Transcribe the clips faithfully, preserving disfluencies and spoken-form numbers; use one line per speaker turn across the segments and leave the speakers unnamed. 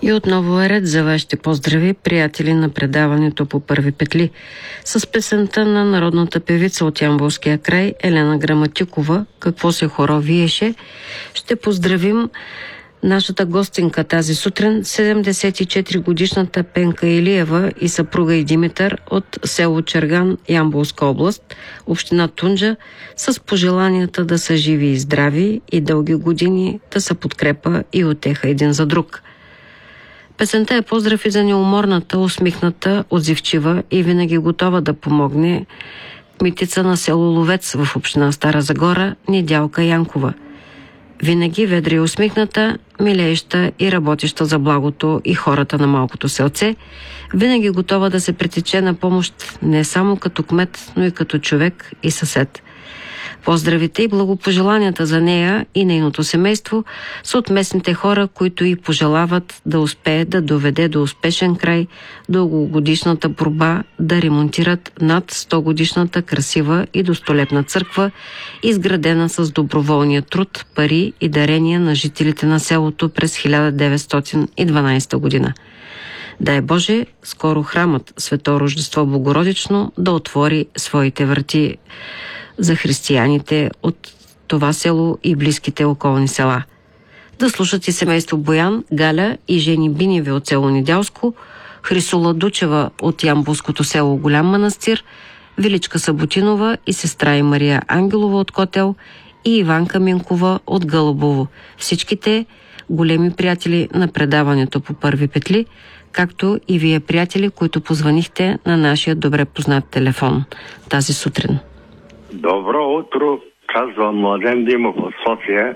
И отново е ред за вашите поздрави, приятели на предаването по първи петли. С песента на народната певица от Ямболския край Елена Граматикова "Какво се хоро виеше", ще поздравим нашата гостинка тази сутрин, седемдесет и четири годишната Пенка Илиева и съпруга и Димитър от село Черган, Ямболска област, община Тунджа, с пожеланията да са живи и здрави и дълги години да са подкрепа и утеха един за друг. Песента е поздрав и за неуморната, усмихната, отзивчива и винаги готова да помогне кметица на село Ловец в община Стара Загора Недялка Янкова. Винаги ведра и усмихната, милееща и работеща за благото и хората на малкото селце, винаги готова да се притече на помощ не само като кмет, но и като човек и съсед. Поздравите и благопожеланията за нея и нейното семейство са от местните хора, които и пожелават да успее да доведе до успешен край дългогодишната борба да ремонтират над сто годишната красива и достолепна църква, изградена с доброволния труд, пари и дарения на жителите на селото през хиляда деветстотин и дванадесета година. Дай Боже, скоро храмът Свето Рождество Богородично да отвори своите врати за християните от това село и близките околни села. Да слушат и семейство Боян, Галя и жени Биневи от село Недялско, Хрисула Дучева от ямболското село Голям Манастир, Величка Саботинова и сестра и Мария Ангелова от Котел и Иванка Минкова от Гълъбово. Всичките големи приятели на предаването по първи петли, както и вие, приятели, които позванихте на нашия добре познат телефон тази сутрин.
Добро утро, казва Младен Димов от София,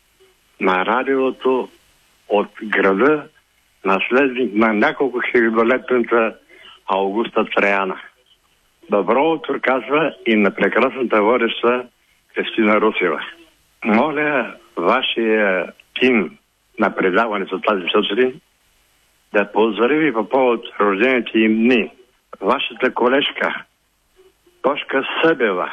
на радиото от града, наследник на няколко хилядолетната Аугуста Траяна. Добро утро, казва и на прекрасната водеща Кристина Русева. Моля вашия тим на предаването тази сутрин да поздрави по повод рождените им дни вашата колежка Тошка Събева,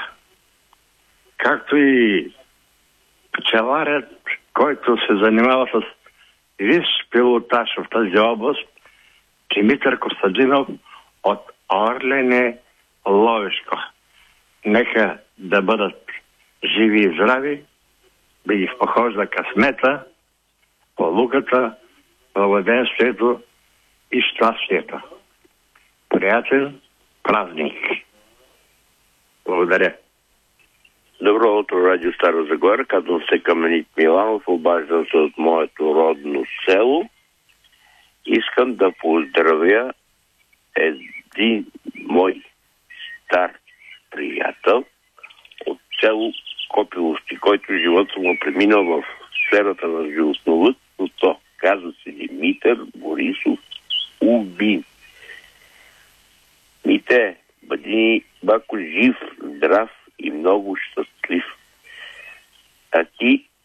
както и пчеларят, който се занимава с висш пилотаж в тази област, Димитър Костадинов от Орлене, Ловешко. Нека да бъдат живи и здрави, да ги похожда късмета, полуката, благоденствието и щастието. Приятен празник! Благодаря.
Добро утро, радио Стара Загора. Казвам се Каменит Миланов, обаждам се от моето родно село. Искам да поздравя един мой стар приятел от село Копиловци, който живота му преминал в сферата на животновъдството. Казва се Димитър Борисов Убин. Мите, бъди бако жив, здрав и много щастлив. А ти